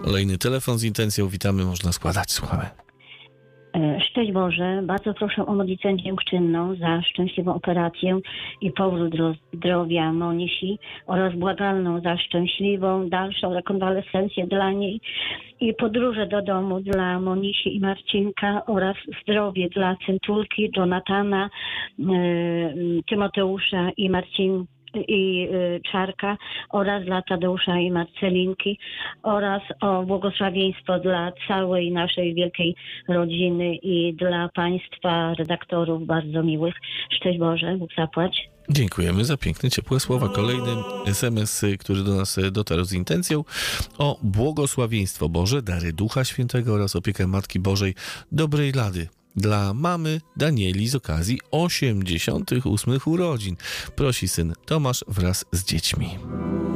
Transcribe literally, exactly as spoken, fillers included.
Kolejny telefon z intencją. Witamy, można składać. Słuchamy. Szczęść Boże, bardzo proszę o modlitwę dziękczynną za szczęśliwą operację i powrót do zdrowia Monisi oraz błagalną za szczęśliwą dalszą rekonwalescencję dla niej i podróże do domu dla Monisi i Marcinka oraz zdrowie dla Cyntulki, Jonatana, yy, Tymoteusza i Marcinka i y, Czarka oraz dla Tadeusza i Marcelinki oraz o błogosławieństwo dla całej naszej wielkiej rodziny i dla Państwa redaktorów bardzo miłych. Szczęść Boże, Bóg zapłać. Dziękujemy za piękne, ciepłe słowa. Kolejny es em es, który do nas dotarł z intencją o błogosławieństwo Boże, dary Ducha Świętego oraz opiekę Matki Bożej dobrej lady dla mamy Danieli z okazji osiemdziesiątych ósmych urodzin. Prosi syn Tomasz wraz z dziećmi.